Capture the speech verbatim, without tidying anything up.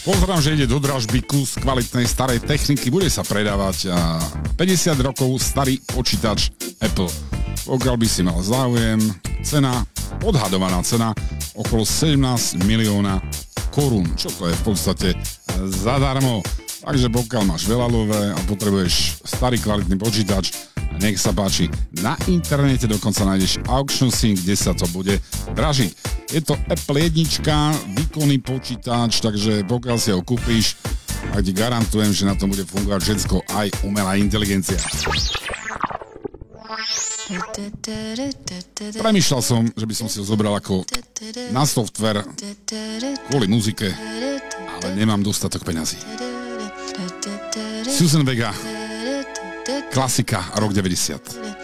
Pozerám, že ide do dražby kus kvalitnej starej techniky, bude sa predávať a päťdesiat rokov starý počítač Apple. Pokiaľ by si mal záujem, cena, odhadovaná cena okolo sedemnásť milióna korún, čo to je v podstate zadarmo. Takže pokiaľ máš veľa love a potrebuješ starý kvalitný počítač, nech sa páči, na internete dokonca nájdeš Auction Sync, kde sa to bude dražiť. Je to Apple jednička, výkonný počítač, takže pokiaľ si ho kúpiš, tak ti garantujem, že na tom bude fungovať všetko, aj umelá inteligencia. Premýšľal som, že by som si ho zobral ako na software kvôli muzike, ale nemám dostatok peňazí. Suzanne Vega, klasika, rok deväťdesiat.